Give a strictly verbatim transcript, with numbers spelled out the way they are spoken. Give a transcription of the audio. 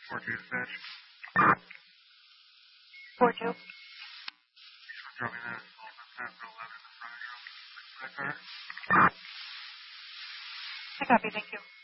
four two dispatch. four two. We're dropping that past eleven in front of your car. I copy, thank you.